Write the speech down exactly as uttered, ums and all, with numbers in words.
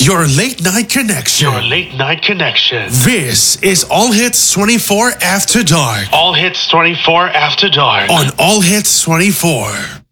Your late night connection. Your late night connection. This is All Hits twenty-four After Dark. All Hits twenty-four After Dark. On All Hits twenty-four.